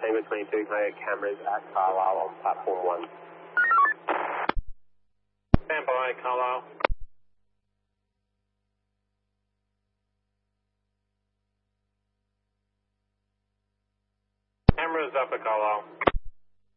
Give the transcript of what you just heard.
Tango 22, can I get cameras at Carlisle on platform 1? Stand by, Carlisle. Cameras up at Carlisle.